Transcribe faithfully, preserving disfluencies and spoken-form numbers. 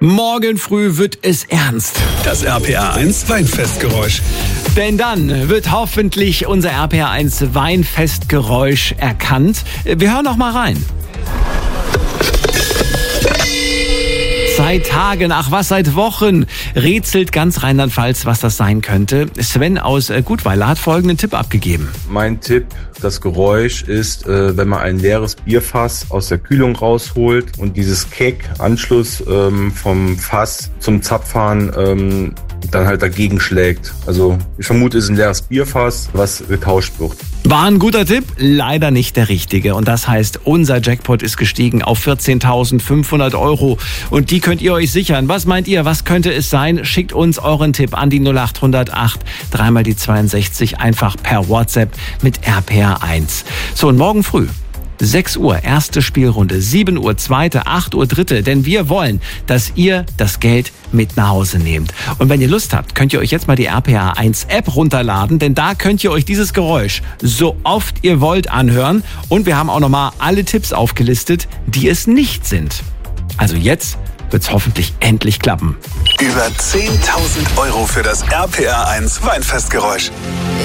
Morgen früh wird es ernst. Das R P R eins Weinfestgeräusch. Denn dann wird hoffentlich unser R P R eins Weinfestgeräusch erkannt. Wir hören noch mal rein. Seit Tagen, ach was, seit Wochen rätselt ganz Rheinland-Pfalz, was das sein könnte. Sven aus Gutweiler hat folgenden Tipp abgegeben. Mein Tipp, das Geräusch ist, äh, wenn man ein leeres Bierfass aus der Kühlung rausholt und dieses Keck-Anschluss ähm, vom Fass zum Zapfhahn ähm, dann halt dagegen schlägt. Also ich vermute, es ist ein leeres Bierfass, was getauscht wird. War ein guter Tipp, leider nicht der richtige. Und das heißt, unser Jackpot ist gestiegen auf vierzehntausendfünfhundert Euro. Und die könnt ihr euch sichern. Was meint ihr, was könnte es sein? Schickt uns euren Tipp an die null acht null acht, dreimal die zweiundsechzig, einfach per WhatsApp mit R P R eins. So, und morgen früh sechs Uhr, erste Spielrunde, sieben Uhr, zweite, acht Uhr, dritte. Denn wir wollen, dass ihr das Geld mit nach Hause nehmt. Und wenn ihr Lust habt, könnt ihr euch jetzt mal die R P R eins App runterladen, denn da könnt ihr euch dieses Geräusch so oft ihr wollt anhören. Und wir haben auch nochmal alle Tipps aufgelistet, die es nicht sind. Also jetzt wird's hoffentlich endlich klappen. Über zehntausend Euro für das R P R eins Weinfestgeräusch.